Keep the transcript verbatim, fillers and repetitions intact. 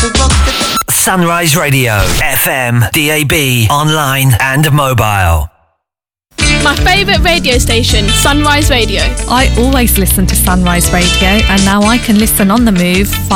Sunrise Radio, F M, D A B, online and mobile. My favourite radio station, Sunrise Radio. I always listen to Sunrise Radio, and now I can listen on the move